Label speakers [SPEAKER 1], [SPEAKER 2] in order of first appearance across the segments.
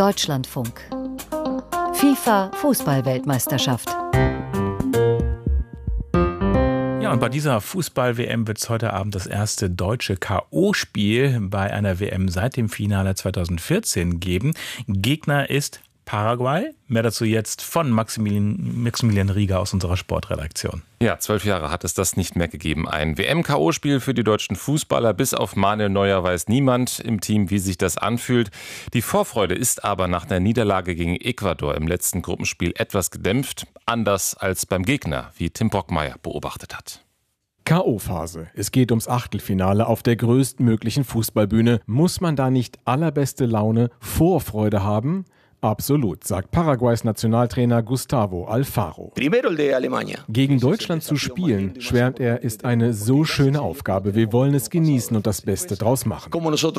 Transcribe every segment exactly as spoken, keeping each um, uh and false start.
[SPEAKER 1] Deutschlandfunk. FIFA Fußball-Weltmeisterschaft.
[SPEAKER 2] Ja, und bei dieser Fußball-W M wird es heute Abend das erste deutsche K O-Spiel bei einer W M seit dem Finale zweitausendvierzehn geben. Gegner ist Paraguay. Mehr dazu jetzt von Maximilian, Maximilian Rieger aus unserer Sportredaktion.
[SPEAKER 3] Ja, zwölf Jahre hat es das nicht mehr gegeben. Ein W M-K O-Spiel für die deutschen Fußballer. Bis auf Manuel Neuer weiß niemand im Team, wie sich das anfühlt. Die Vorfreude ist aber nach der Niederlage gegen Ecuador im letzten Gruppenspiel etwas gedämpft. Anders als beim Gegner, wie Tim Brockmeier beobachtet hat.
[SPEAKER 4] K O-Phase. Es geht ums Achtelfinale auf der größtmöglichen Fußballbühne. Muss man da nicht allerbeste Laune, Vorfreude haben? Absolut, sagt Paraguays Nationaltrainer Gustavo Alfaro. Gegen Deutschland zu spielen, schwärmt er, ist eine so schöne Aufgabe. Wir wollen es genießen und das Beste draus machen.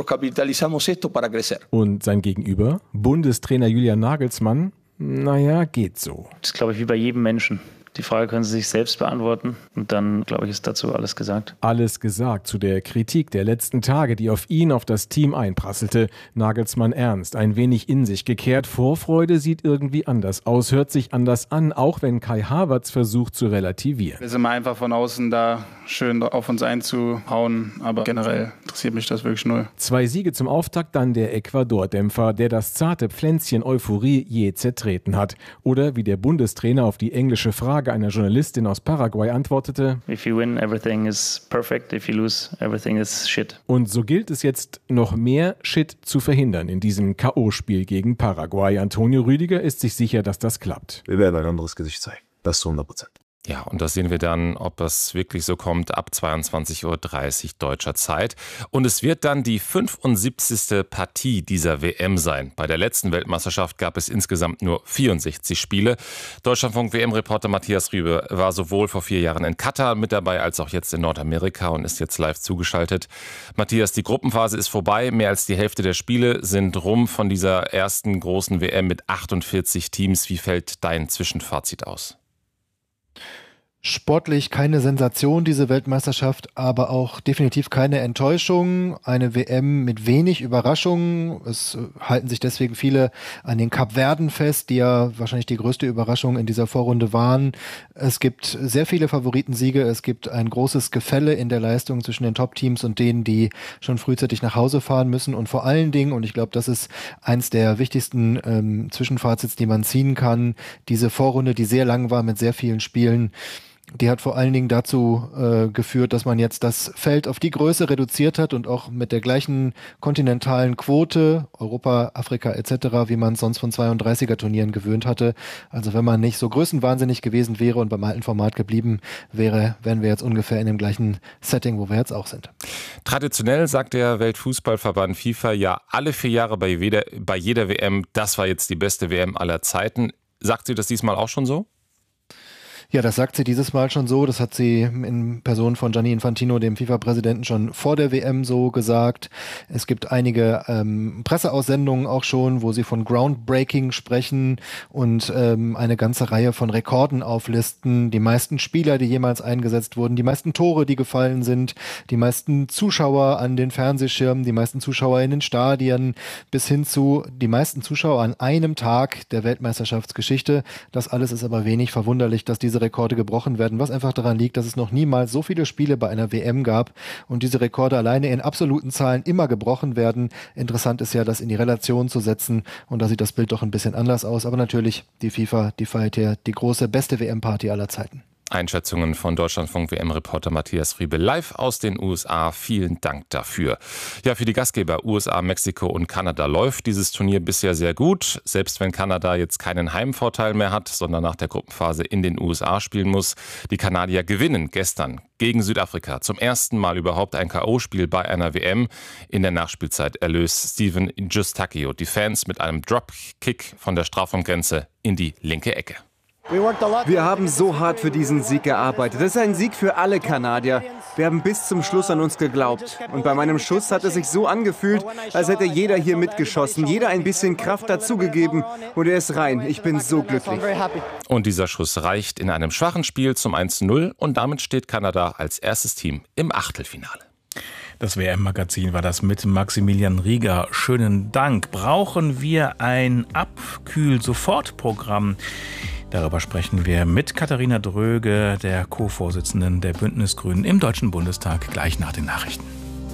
[SPEAKER 4] Und sein Gegenüber, Bundestrainer Julian Nagelsmann, naja, geht so.
[SPEAKER 5] Das ist, glaube ich, wie bei jedem Menschen. Die Frage können Sie sich selbst beantworten und dann, glaube ich, ist dazu alles gesagt.
[SPEAKER 4] Alles gesagt zu der Kritik der letzten Tage, die auf ihn, auf das Team einprasselte. Nagelsmann ernst, ein wenig in sich gekehrt. Vorfreude sieht irgendwie anders aus, hört sich anders an, auch wenn Kai Havertz versucht zu relativieren.
[SPEAKER 6] Wir sind mal einfach von außen da schön auf uns einzuhauen, aber generell interessiert mich das wirklich null.
[SPEAKER 4] Zwei Siege zum Auftakt, dann der Ecuador-Dämpfer, der das zarte Pflänzchen Euphorie je zertreten hat. Oder wie der Bundestrainer auf die englische Frage einer Journalistin aus Paraguay antwortete:
[SPEAKER 5] If you win, everything is perfect. If you lose, everything is shit.
[SPEAKER 4] Und so gilt es jetzt, noch mehr Shit zu verhindern in diesem K O-Spiel gegen Paraguay. Antonio Rüdiger ist sich sicher, dass das klappt.
[SPEAKER 7] Wir werden ein anderes Gesicht zeigen. Das zu hundert Prozent.
[SPEAKER 3] Ja, und das sehen wir dann, ob das wirklich so kommt, ab zweiundzwanzig Uhr dreißig deutscher Zeit. Und es wird dann die fünfundsiebzigste Partie dieser W M sein. Bei der letzten Weltmeisterschaft gab es insgesamt nur vierundsechzig Spiele. Deutschlandfunk-W M-Reporter Matthias Rübe war sowohl vor vier Jahren in Katar mit dabei, als auch jetzt in Nordamerika und ist jetzt live zugeschaltet. Matthias, die Gruppenphase ist vorbei. Mehr als die Hälfte der Spiele sind rum von dieser ersten großen W M mit achtundvierzig Teams. Wie fällt dein Zwischenfazit aus?
[SPEAKER 8] Sportlich keine Sensation, diese Weltmeisterschaft, aber auch definitiv keine Enttäuschung. Eine W M mit wenig Überraschungen. Es halten sich deswegen viele an den Kapverden fest, die ja wahrscheinlich die größte Überraschung in dieser Vorrunde waren. Es gibt sehr viele Favoritensiege. Es gibt ein großes Gefälle in der Leistung zwischen den Top-Teams und denen, die schon frühzeitig nach Hause fahren müssen. Und vor allen Dingen, und ich glaube, das ist eins der wichtigsten ähm, Zwischenfazits, die man ziehen kann, diese Vorrunde, die sehr lang war mit sehr vielen Spielen, die hat vor allen Dingen dazu äh, geführt, dass man jetzt das Feld auf die Größe reduziert hat und auch mit der gleichen kontinentalen Quote, Europa, Afrika et cetera, wie man es sonst von zweiunddreißiger-Turnieren gewöhnt hatte. Also wenn man nicht so größenwahnsinnig gewesen wäre und beim alten Format geblieben wäre, wären wir jetzt ungefähr in dem gleichen Setting, wo wir jetzt auch sind.
[SPEAKER 3] Traditionell sagt der Weltfußballverband FIFA ja alle vier Jahre bei jeder, bei jeder W M, das war jetzt die beste W M aller Zeiten. Sagt sie das diesmal auch schon so?
[SPEAKER 8] Ja, das sagt sie dieses Mal schon so. Das hat sie in Person von Gianni Infantino, dem FIFA-Präsidenten, schon vor der W M so gesagt. Es gibt einige ähm, Presseaussendungen auch schon, wo sie von Groundbreaking sprechen und ähm, eine ganze Reihe von Rekorden auflisten. Die meisten Spieler, die jemals eingesetzt wurden, die meisten Tore, die gefallen sind, die meisten Zuschauer an den Fernsehschirmen, die meisten Zuschauer in den Stadien, bis hin zu die meisten Zuschauer an einem Tag der Weltmeisterschaftsgeschichte. Das alles ist aber wenig verwunderlich, dass diese Rekorde gebrochen werden, was einfach daran liegt, dass es noch niemals so viele Spiele bei einer W M gab und diese Rekorde alleine in absoluten Zahlen immer gebrochen werden. Interessant ist ja, das in die Relation zu setzen und da sieht das Bild doch ein bisschen anders aus. Aber natürlich, die FIFA, die feiert ja die große, beste W M-Party aller Zeiten.
[SPEAKER 3] Einschätzungen von Deutschlandfunk-W M-Reporter Matthias Friebe live aus den U S A. Vielen Dank dafür. Ja, für die Gastgeber U S A, Mexiko und Kanada läuft dieses Turnier bisher sehr gut. Selbst wenn Kanada jetzt keinen Heimvorteil mehr hat, sondern nach der Gruppenphase in den U S A spielen muss. Die Kanadier gewinnen gestern gegen Südafrika. Zum ersten Mal überhaupt ein K O-Spiel bei einer W M. In der Nachspielzeit erlöst Steven Eustáquio die Fans mit einem Dropkick von der Strafraumgrenze in die linke Ecke.
[SPEAKER 9] Wir haben so hart für diesen Sieg gearbeitet. Das ist ein Sieg für alle Kanadier. Wir haben bis zum Schluss an uns geglaubt. Und bei meinem Schuss hat es sich so angefühlt, als hätte jeder hier mitgeschossen, jeder ein bisschen Kraft dazugegeben. Und er ist rein. Ich bin so glücklich.
[SPEAKER 3] Und dieser Schuss reicht in einem schwachen Spiel zum eins zu null. Und damit steht Kanada als erstes Team im Achtelfinale.
[SPEAKER 2] Das W M-Magazin war das mit Maximilian Rieger. Schönen Dank. Brauchen wir ein Abkühl-Sofortprogramm? Darüber sprechen wir mit Katharina Dröge, der Co-Vorsitzenden der Bündnisgrünen im Deutschen Bundestag, gleich nach den Nachrichten.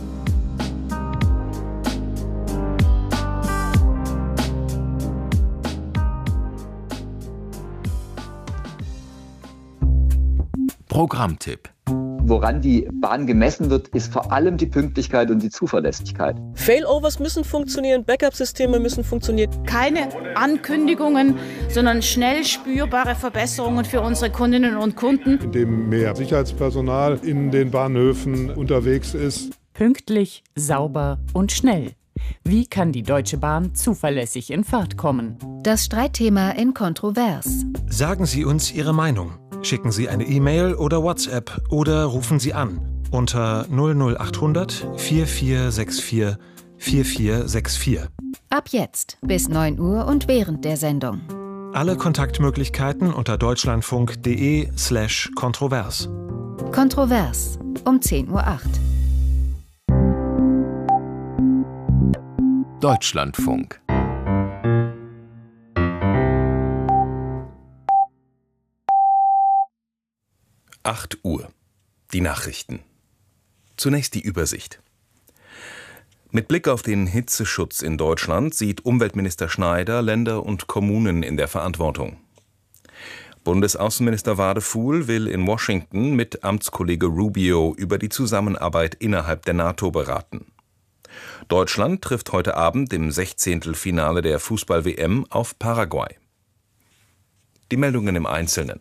[SPEAKER 10] Programmtipp.
[SPEAKER 11] Woran die Bahn gemessen wird, ist vor allem die Pünktlichkeit und die Zuverlässigkeit.
[SPEAKER 12] Failovers müssen funktionieren, Backup-Systeme müssen funktionieren.
[SPEAKER 13] Keine Ankündigungen, sondern schnell spürbare Verbesserungen für unsere Kundinnen und Kunden.
[SPEAKER 14] Indem mehr Sicherheitspersonal in den Bahnhöfen unterwegs ist.
[SPEAKER 15] Pünktlich, sauber und schnell. Wie kann die Deutsche Bahn zuverlässig in Fahrt kommen?
[SPEAKER 1] Das Streitthema in Kontrovers.
[SPEAKER 16] Sagen Sie uns Ihre Meinung. Schicken Sie eine E-Mail oder WhatsApp oder rufen Sie an unter null null achthundert vierundvierzig vierundsechzig vierundvierzig vierundsechzig.
[SPEAKER 1] Ab jetzt bis neun Uhr und während der Sendung.
[SPEAKER 16] Alle Kontaktmöglichkeiten unter deutschlandfunk.de slash kontrovers.
[SPEAKER 1] Kontrovers um zehn Uhr acht.
[SPEAKER 10] Deutschlandfunk.
[SPEAKER 3] acht Uhr. Die Nachrichten. Zunächst die Übersicht. Mit Blick auf den Hitzeschutz in Deutschland sieht Umweltminister Schneider Länder und Kommunen in der Verantwortung. Bundesaußenminister Wadefuhl will in Washington mit Amtskollege Rubio über die Zusammenarbeit innerhalb der NATO beraten. Deutschland trifft heute Abend im Sechzehntelfinale der Fußball-W M auf Paraguay. Die Meldungen im Einzelnen.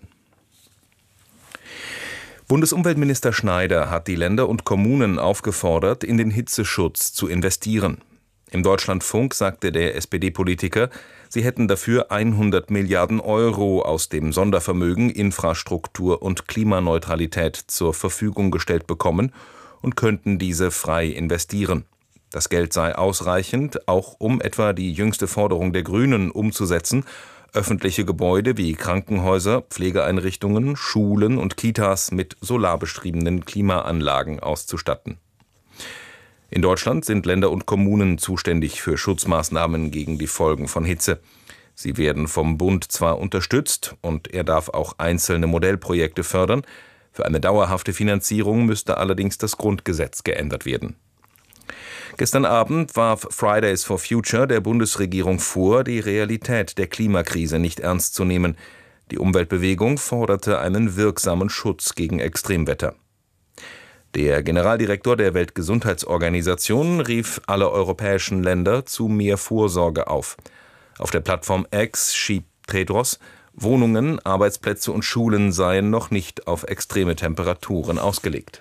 [SPEAKER 3] Bundesumweltminister Schneider hat die Länder und Kommunen aufgefordert, in den Hitzeschutz zu investieren. Im Deutschlandfunk sagte der S P D-Politiker, sie hätten dafür hundert Milliarden Euro aus dem Sondervermögen Infrastruktur und Klimaneutralität zur Verfügung gestellt bekommen und könnten diese frei investieren. Das Geld sei ausreichend, auch um etwa die jüngste Forderung der Grünen umzusetzen, öffentliche Gebäude wie Krankenhäuser, Pflegeeinrichtungen, Schulen und Kitas mit solarbetriebenen Klimaanlagen auszustatten. In Deutschland sind Länder und Kommunen zuständig für Schutzmaßnahmen gegen die Folgen von Hitze. Sie werden vom Bund zwar unterstützt und er darf auch einzelne Modellprojekte fördern, für eine dauerhafte Finanzierung müsste allerdings das Grundgesetz geändert werden. Gestern Abend warf Fridays for Future der Bundesregierung vor, die Realität der Klimakrise nicht ernst zu nehmen. Die Umweltbewegung forderte einen wirksamen Schutz gegen Extremwetter. Der Generaldirektor der Weltgesundheitsorganisation rief alle europäischen Länder zu mehr Vorsorge auf. Auf der Plattform X schrieb Tedros, Wohnungen, Arbeitsplätze und Schulen seien noch nicht auf extreme Temperaturen ausgelegt.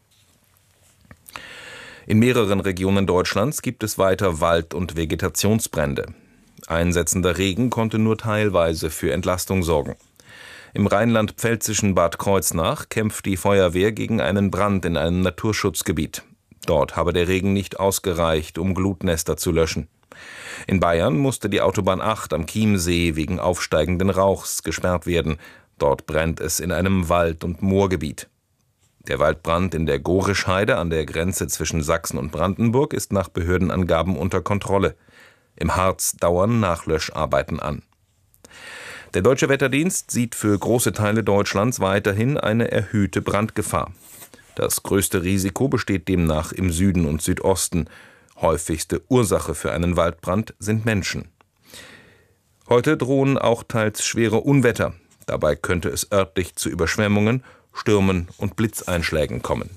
[SPEAKER 3] In mehreren Regionen Deutschlands gibt es weiter Wald- und Vegetationsbrände. Einsetzender Regen konnte nur teilweise für Entlastung sorgen. Im rheinland-pfälzischen Bad Kreuznach kämpft die Feuerwehr gegen einen Brand in einem Naturschutzgebiet. Dort habe der Regen nicht ausgereicht, um Glutnester zu löschen. In Bayern musste die Autobahn acht am Chiemsee wegen aufsteigenden Rauchs gesperrt werden. Dort brennt es in einem Wald- und Moorgebiet. Der Waldbrand in der Gorischheide an der Grenze zwischen Sachsen und Brandenburg ist nach Behördenangaben unter Kontrolle. Im Harz dauern Nachlöscharbeiten an. Der Deutsche Wetterdienst sieht für große Teile Deutschlands weiterhin eine erhöhte Brandgefahr. Das größte Risiko besteht demnach im Süden und Südosten. Häufigste Ursache für einen Waldbrand sind Menschen. Heute drohen auch teils schwere Unwetter. Dabei könnte es örtlich zu Überschwemmungen, Stürmen und Blitzeinschlägen kommen.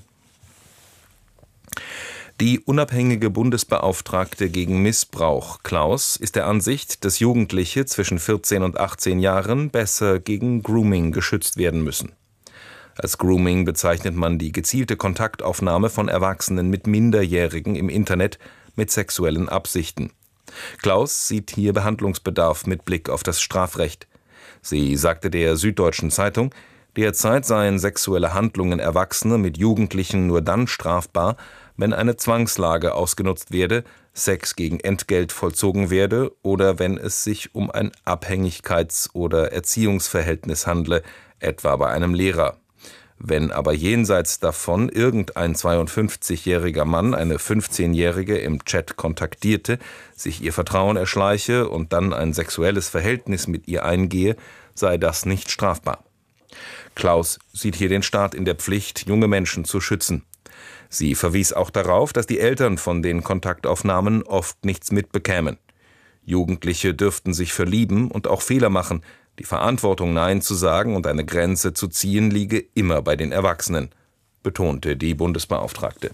[SPEAKER 3] Die unabhängige Bundesbeauftragte gegen Missbrauch, Klaus, ist der Ansicht, dass Jugendliche zwischen vierzehn und achtzehn Jahren besser gegen Grooming geschützt werden müssen. Als Grooming bezeichnet man die gezielte Kontaktaufnahme von Erwachsenen mit Minderjährigen im Internet mit sexuellen Absichten. Klaus sieht hier Behandlungsbedarf mit Blick auf das Strafrecht. Sie sagte der Süddeutschen Zeitung, derzeit seien sexuelle Handlungen Erwachsener mit Jugendlichen nur dann strafbar, wenn eine Zwangslage ausgenutzt werde, Sex gegen Entgelt vollzogen werde oder wenn es sich um ein Abhängigkeits- oder Erziehungsverhältnis handle, etwa bei einem Lehrer.
[SPEAKER 10] Wenn aber jenseits davon irgendein zweiundfünfzigjähriger Mann eine fünfzehnjährige im Chat kontaktierte, sich ihr Vertrauen erschleiche und dann ein sexuelles Verhältnis mit ihr eingehe, sei das nicht strafbar. Klaus sieht hier den Staat in der Pflicht, junge Menschen zu schützen. Sie verwies auch darauf, dass die Eltern von den Kontaktaufnahmen oft nichts mitbekämen. Jugendliche dürften sich verlieben und auch Fehler machen. Die Verantwortung, Nein zu sagen und eine Grenze zu ziehen, liege immer bei den Erwachsenen, betonte die Bundesbeauftragte.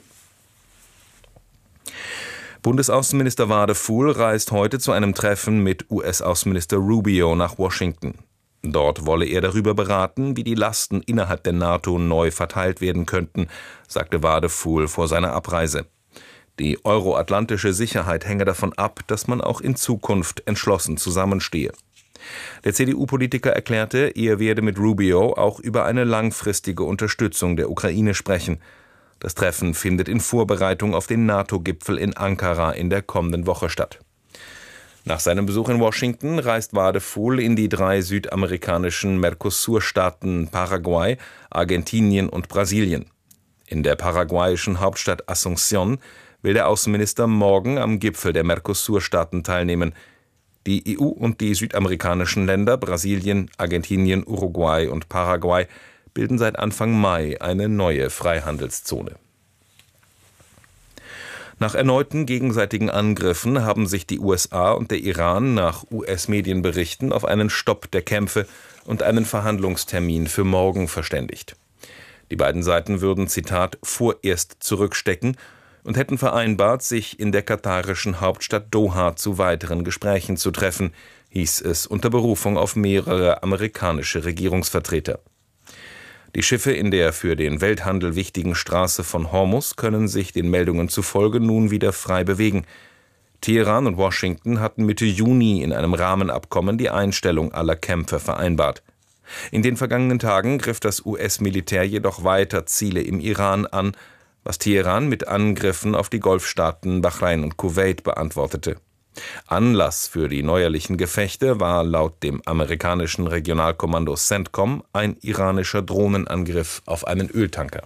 [SPEAKER 10] Bundesaußenminister Wadefuhl reist heute zu einem Treffen mit U S-Außenminister Rubio nach Washington. Dort wolle er darüber beraten, wie die Lasten innerhalb der NATO neu verteilt werden könnten, sagte Wadefuhl vor seiner Abreise. Die euroatlantische Sicherheit hänge davon ab, dass man auch in Zukunft entschlossen zusammenstehe. Der C D U-Politiker erklärte, er werde mit Rubio auch über eine langfristige Unterstützung der Ukraine sprechen. Das Treffen findet in Vorbereitung auf den NATO-Gipfel in Ankara in der kommenden Woche statt. Nach seinem Besuch in Washington reist Wadefuhl in die drei südamerikanischen Mercosur-Staaten Paraguay, Argentinien und Brasilien. In der paraguayischen Hauptstadt Asunción will der Außenminister morgen am Gipfel der Mercosur-Staaten teilnehmen. Die E U und die südamerikanischen Länder Brasilien, Argentinien, Uruguay und Paraguay bilden seit Anfang Mai eine neue Freihandelszone. Nach erneuten gegenseitigen Angriffen haben sich die U S A und der Iran nach U S-Medienberichten auf einen Stopp der Kämpfe und einen Verhandlungstermin für morgen verständigt. Die beiden Seiten würden, Zitat, vorerst zurückstecken und hätten vereinbart, sich in der katarischen Hauptstadt Doha zu weiteren Gesprächen zu treffen, hieß es unter Berufung auf mehrere amerikanische Regierungsvertreter. Die Schiffe in der für den Welthandel wichtigen Straße von Hormuz können sich den Meldungen zufolge nun wieder frei bewegen. Teheran und Washington hatten Mitte Juni in einem Rahmenabkommen die Einstellung aller Kämpfe vereinbart. In den vergangenen Tagen griff das U S-Militär jedoch weiter Ziele im Iran an, was Teheran mit Angriffen auf die Golfstaaten Bahrain und Kuwait beantwortete. Anlass für die neuerlichen Gefechte war laut dem amerikanischen Regionalkommando CENTCOM ein iranischer Drohnenangriff auf einen Öltanker.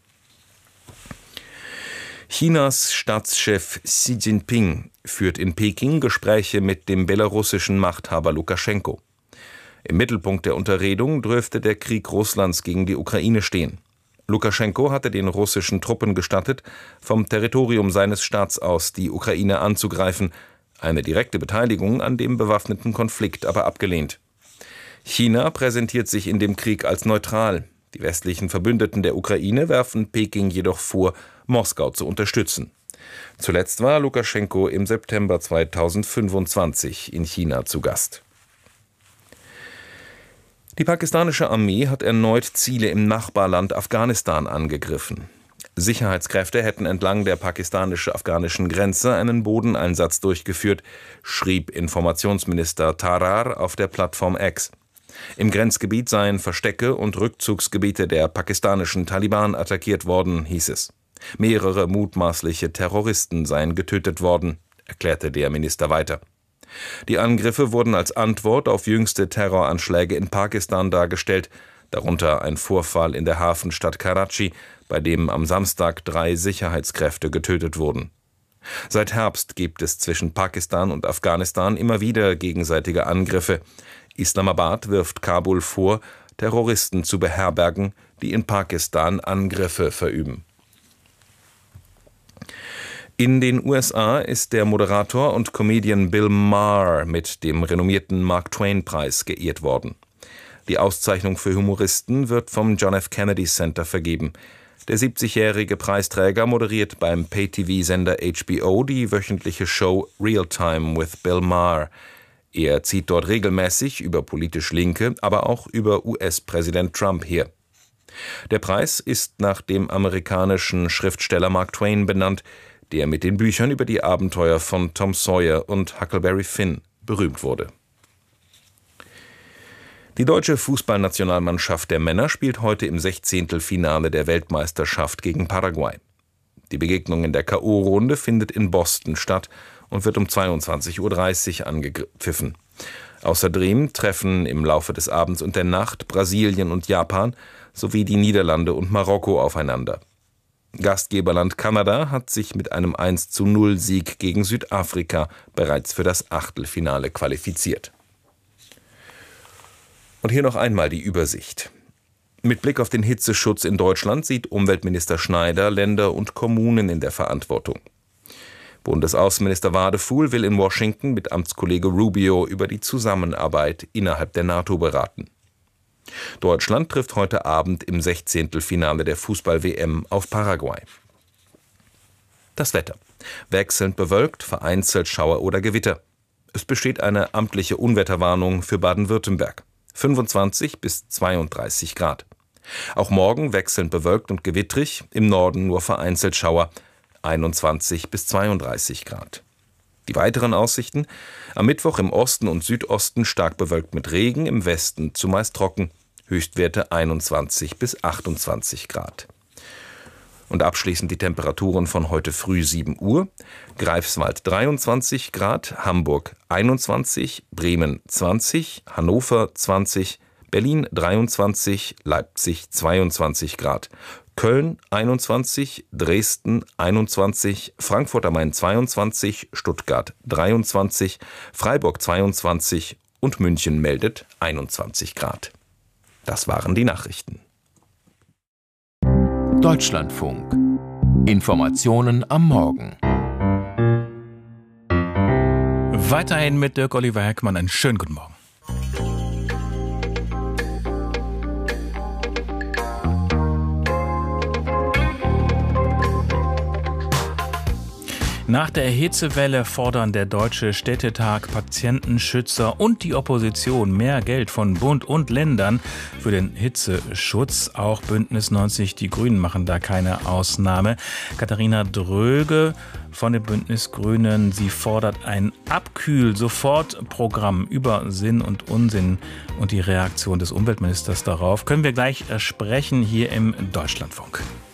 [SPEAKER 10] Chinas Staatschef Xi Jinping führt in Peking Gespräche mit dem belarussischen Machthaber Lukaschenko. Im Mittelpunkt der Unterredung dürfte der Krieg Russlands gegen die Ukraine stehen. Lukaschenko hatte den russischen Truppen gestattet, vom Territorium seines Staats aus die Ukraine anzugreifen, eine direkte Beteiligung an dem bewaffneten Konflikt aber abgelehnt. China präsentiert sich in dem Krieg als neutral. Die westlichen Verbündeten der Ukraine werfen Peking jedoch vor, Moskau zu unterstützen. Zuletzt war Lukaschenko im September zweitausendfünfundzwanzig in China zu Gast. Die pakistanische Armee hat erneut Ziele im Nachbarland Afghanistan angegriffen. Sicherheitskräfte hätten entlang der pakistanisch-afghanischen Grenze einen Bodeneinsatz durchgeführt, schrieb Informationsminister Tarar auf der Plattform X. Im Grenzgebiet seien Verstecke und Rückzugsgebiete der pakistanischen Taliban attackiert worden, hieß es. Mehrere mutmaßliche Terroristen seien getötet worden, erklärte der Minister weiter. Die Angriffe wurden als Antwort auf jüngste Terroranschläge in Pakistan dargestellt, darunter ein Vorfall in der Hafenstadt Karachi, bei dem am Samstag drei Sicherheitskräfte getötet wurden. Seit Herbst gibt es zwischen Pakistan und Afghanistan immer wieder gegenseitige Angriffe. Islamabad wirft Kabul vor, Terroristen zu beherbergen, die in Pakistan Angriffe verüben. In den U S A ist der Moderator und Comedian Bill Maher mit dem renommierten Mark-Twain-Preis geehrt worden. Die Auszeichnung für Humoristen wird vom John F. Kennedy Center vergeben. Der siebzigjährige Preisträger moderiert beim Pay-T V-Sender H B O die wöchentliche Show Real Time with Bill Maher. Er zieht dort regelmäßig über politisch Linke, aber auch über U S-Präsident Trump her. Der Preis ist nach dem amerikanischen Schriftsteller Mark Twain benannt, der mit den Büchern über die Abenteuer von Tom Sawyer und Huckleberry Finn berühmt wurde. Die deutsche Fußballnationalmannschaft der Männer spielt heute im Sechzehntelfinale der Weltmeisterschaft gegen Paraguay. Die Begegnung in der K O-Runde findet in Boston statt und wird um zweiundzwanzig Uhr dreißig angepfiffen. Außerdem treffen im Laufe des Abends und der Nacht Brasilien und Japan sowie die Niederlande und Marokko aufeinander. Gastgeberland Kanada hat sich mit einem eins zu null Sieg gegen Südafrika bereits für das Achtelfinale qualifiziert. Und hier noch einmal die Übersicht. Mit Blick auf den Hitzeschutz in Deutschland sieht Umweltminister Schneider Länder und Kommunen in der Verantwortung. Bundesaußenminister Wadefuhl will in Washington mit Amtskollege Rubio über die Zusammenarbeit innerhalb der NATO beraten. Deutschland trifft heute Abend im Sechzehntelfinale der Fußball-W M auf Paraguay. Das Wetter. Wechselnd bewölkt, vereinzelt Schauer oder Gewitter. Es besteht eine amtliche Unwetterwarnung für Baden-Württemberg. fünfundzwanzig bis zweiunddreißig Grad. Auch morgen wechselnd bewölkt und gewittrig, im Norden nur vereinzelt Schauer, einundzwanzig bis zweiunddreißig Grad. Die weiteren Aussichten: am Mittwoch im Osten und Südosten stark bewölkt mit Regen, im Westen zumeist trocken, Höchstwerte einundzwanzig bis achtundzwanzig Grad. Und abschließend die Temperaturen von heute früh sieben Uhr. Greifswald dreiundzwanzig Grad, Hamburg einundzwanzig, Bremen zwanzig, Hannover zwanzig, Berlin dreiundzwanzig, Leipzig zweiundzwanzig Grad, Köln einundzwanzig, Dresden einundzwanzig, Frankfurt am Main zweiundzwanzig, Stuttgart dreiundzwanzig, Freiburg zweiundzwanzig und München meldet einundzwanzig Grad. Das waren die Nachrichten.
[SPEAKER 17] Deutschlandfunk. Informationen am Morgen.
[SPEAKER 2] Weiterhin mit Dirk Oliver Heckmann. Einen schönen guten Morgen. Nach der Hitzewelle fordern der Deutsche Städtetag, Patientenschützer und die Opposition mehr Geld von Bund und Ländern für den Hitzeschutz. Auch Bündnis neunzig Die Grünen machen da keine Ausnahme. Katharina Dröge von den Bündnis Grünen, sie fordert ein Abkühl-Sofort-Programm über Sinn und Unsinn und die Reaktion des Umweltministers darauf können wir gleich sprechen hier im Deutschlandfunk.